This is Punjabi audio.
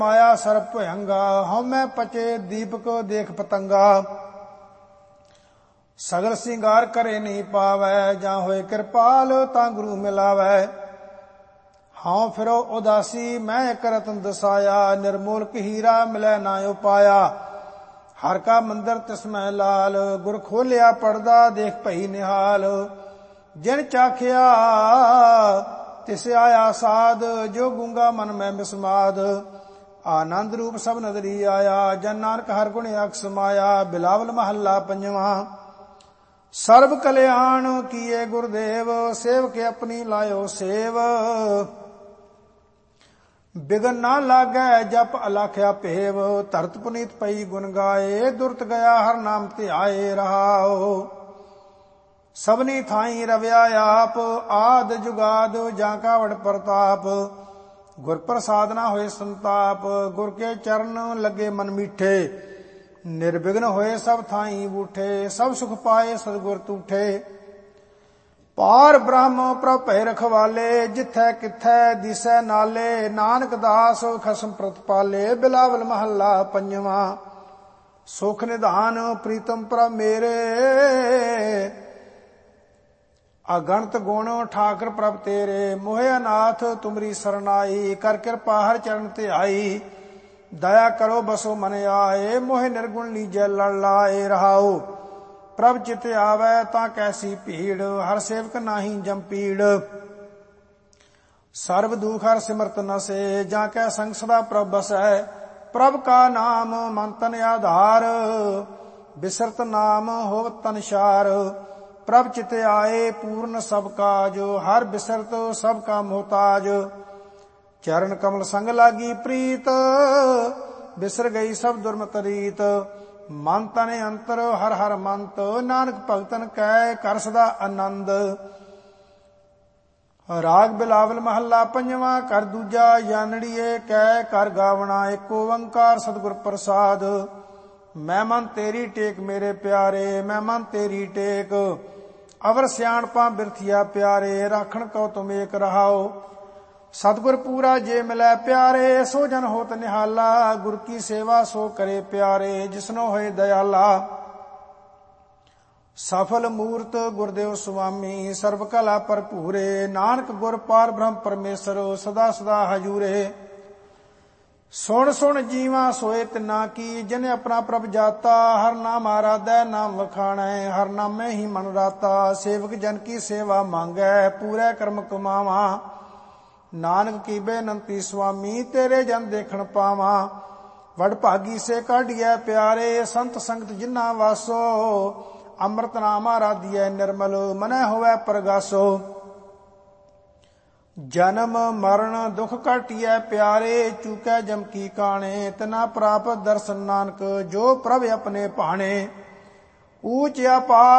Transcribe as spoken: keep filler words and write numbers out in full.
ਮਾਇਆ ਸਰਬ ਭਯੰਗਾ, ਹਉਮੈ ਪਚੇ ਦੀਪਕ ਦੇਖ ਪਤੰਗਾ। ਸਗਲ ਸਿੰਗਾਰ ਕਰੇ ਨਹੀਂ ਪਾਵੈ, ਜਾਂ ਹੋਏ ਕਿਰਪਾਲ ਤਾਂ ਗੁਰੂ ਮਿਲਾਵੈ। ਹਾਂ ਫਿਰੋ ਉਦਾਸੀ ਮੈਂ ਇਕ ਰਤਨ ਦਸਾਇਆ, ਨਿਰਮੋਲਕ ਹੀਰਾ ਮਿਲੈ ਨਾ ਉਪਾਇਆ। ਹਰ ਕਾ ਮੰਦਰ ਤਿਸਮੈ ਲਾਲ, ਗੁਰ ਖੋਲਿਆ ਪੜਦਾ ਦੇਖ ਭਈ ਨਿਹਾਲ। ਜਿਨ ਚਾਖਿਆ ਤਿਸ ਆਇਆ ਸਾਧ, ਜੋ ਗੂੰਗਾ ਮਨ ਮੈਂ ਬਿਸਮਾਦ। ਆਨੰਦ ਰੂਪ ਸਭ ਨਦਰੀ ਆਇਆ, ਜਨ ਨਾਨਕ ਹਰ ਗੁਣ ਅਖ ਸਮਾਇਆ। ਬਿਲਾਵਲ ਮਹੱਲਾ ਪੰਜਵਾਂ। ਸਰਬ ਕਲਿਆਣ ਕੀਏ ਗੁਰਦੇਵ, ਸੇਵਕ ਆਪਣੀ ਲਾਇਓ ਸੇਵ। ਬਿਗਨ ਨਾ ਲਾਗੈ ਜਪ ਅਲਖਿਆ ਭੇਵ, ਧਰਤ ਪੁਨੀਤ ਪਈ ਗੁਣ ਗਾਏ। ਦੁਰਤ ਗਿਆ ਹਰ ਨਾਮ ਧਿਆਏ ਰਹਾਓ, ਸਭਨੀ ਥਾਈ ਰਵਿਆ ਆਪ। ਆਦ ਜੁਗਾਦ ਜਾਂ ਕਾ ਵਡ ਪ੍ਰਤਾਪ, ਗੁਰ ਪ੍ਰਸਾਦ ਨਾ ਹੋਏ ਸੰਤਾਪ। ਗੁਰ ਕੇ ਚਰਨ ਲੱਗੇ ਮਨ ਮੀਠੇ, ਨਿਰਵਿਘਨ ਹੋਏ ਸਭ ਥਾਈ ਬੂਠੇ। ਸਭ ਸੁਖ ਪਾਏ ਸਤਿਗੁਰ ਤੂਠੇ, ਪਾਰ ਬ੍ਰਹਮ ਪ੍ਰਭ ਭੈ ਰਖਵਾਲੇ। ਜਿਥੈ ਕਿਥੈ ਦਿਸੈ ਨਾਲੇ, ਨਾਨਕ ਦਾਸ ਖਸਮ ਪ੍ਰਤਪਾਲੇ। ਬਿਲਾਵਲ ਮਹੱਲਾ ਪੰਜਵਾਂ। ਸੁਖ ਨਿਧਾਨ ਪ੍ਰੀਤਮ ਪ੍ਰਭ ਮੇਰੇ, ਅਗਣਤ ਗੁਣ ਠਾਕਰ ਪ੍ਰਭ ਤੇਰੇ। ਮੋਹਿ ਅਨਾਥ ਤੁਮਰੀ ਸਰਨਾਈ, ਕਰ ਕਿਰਪਾ ਹਰ ਚਰਨ ਧਿਆਈ। ਦਇਆ ਕਰੋ ਬਸੋ ਮਨ ਆਏ, ਮੋਹਿ ਨਿਰਗੁਣ ਲੀਜੈ ਲੜ ਲਾਏ ਰਹਾਓ। ਪ੍ਰਭ ਚਿਤ ਆਵੈ ਤਾਂ ਕੈਸੀ ਭੀੜ, ਹਰ ਸੇਵਕ ਨਾਹੀ ਜੰਪੀੜ। ਸਰਬ ਦੁਖ ਹਰ ਸਿਮਰਤ ਨਸੇ, ਜਾਂ ਕੈ ਸੰਗ ਸਦਾ ਪ੍ਰਭ ਬਸੈ। ਪ੍ਰਭ ਕਾ ਨਾਮ ਮਨ ਤਨ ਆਧਾਰ, ਬਿਸਰਤ ਨਾਮ ਹੋਵਤ ਤਨ ਸ਼ਾਰ। ਪ੍ਰਭ ਚਿਤ ਆਏ ਪੂਰਨ ਸਭ ਕਾਜ, ਹਰ ਬਿਸਰਤ ਸਭ ਕਾ ਮੁਹਤਾਜ। ਚਰਨ ਕਮਲ ਸੰਗ ਲਾਗੀ ਪ੍ਰੀਤ, ਬਿਸਰ ਗਈ ਸਭ ਦੁਰਮਤ ਰੀਤ। ਮਨ ਤਨ ਅੰਤਰ ਹਰ ਹਰ ਮੰਤ, ਨਾਨਕ ਭਗਤਨ ਕੈ ਕਰ ਸਦਾ ਆਨੰਦ। ਰਾਗ ਬਿਲਾਵਲ ਮਹੱਲਾ ਪੰਜਵਾਂ। ਕਰ ਦੂਜਾ ਜਾਨੜੀਏ ਕੈ ਕਰ ਗਾਵਣਾ, ਏਕ ਓੰਕਾਰ ਸਤਿਗੁਰ ਪ੍ਰਸਾਦ। ਮੈਂ ਮਨ ਤੇਰੀ ਟੇਕ ਮੇਰੇ ਪਿਆਰੇ, ਮੈਂ ਮਨ ਤੇਰੀ ਟੇਕ। ਅਵਰ ਸਿਆਣਪਾਂ ਬਿਰਥੀਆ ਪਿਆਰੇ, ਰਾਖਣ ਕਉ ਤੁਮ ਏਕ ਰਹਾਓ। ਸਤਿਗੁਰ ਪੂਰਾ ਜੇ ਮਿਲੈ ਪਿਆਰੇ, ਸੋ ਜਨ ਹੋਤ ਨਿਹਾਲਾ। ਗੁਰ ਕੀ ਸੇਵਾ ਸੋ ਕਰੇ ਪਿਆਰੇ, ਜਿਸਨੋ ਹੋਏ ਦਇਆਲਾ। ਸਫਲ ਮੂਰਤ ਗੁਰਦੇਵ ਸੁਆਮੀ, ਸਰਬ ਕਲਾ ਭਰਪੂਰੇ। ਨਾਨਕ ਗੁਰ ਪਾਰ ਬ੍ਰਹਮ ਪਰਮੇਸ਼ਰ, ਸਦਾ ਸਦਾ ਹਜੂਰੇ। ਸੁਣ ਸੁਣ ਜੀਵਾ ਸੋਏ ਤਿਨਾ ਕੀ, ਜਿਨੇ ਆਪਣਾ ਪ੍ਰਭ ਜਾਤਾ। ਹਰ ਨਾਮ ਆਰਾਧੈ ਨਾਮ ਵਖਾਣੈ, ਹਰ ਨਾਮੇ ਹੀ ਮਨ ਰਾਤਾ। ਸੇਵਕ ਜਨ ਕੀ ਸੇਵਾ ਮੰਗੈ, ਪੂਰੇ ਕਰਮ ਕਮਾਵਾ। ਨਾਨਕ ਕੀ ਬੇਨੰਤੀ ਸੁਆਮੀ, ਤੇਰੇ ਜਨ ਦੇਖਣ ਪਾਵਾਂ। ਵਡ ਭਾਗੀ ਸੇ ਕਾਢੀਐ ਪਿਆਰੇ, ਸੰਤ ਸੰਗਤ ਜਿਨਾ ਵਾਸੋ। ਅੰਮ੍ਰਿਤ ਨਾਮ ਆਰਾਧੀਐ ਨਿਰਮਲ, ਮਨੈ ਹੋਵੈ ਪ੍ਰਗਾਸੋ। ਜਨਮ ਮਰਨ ਦੁਖ ਕਾਟੀਐ ਪਿਆਰੇ, ਚੂਕੈ ਜਮ ਕੀ ਕਾਣੇ। ਤਿਨਾ ਪ੍ਰਾਪਤ ਦਰਸ਼ਨ ਨਾਨਕ, ਜੋ ਪ੍ਰਭ ਆਪਣੇ ਭਾਣੇ। ਊਚ ਅਪਾਰ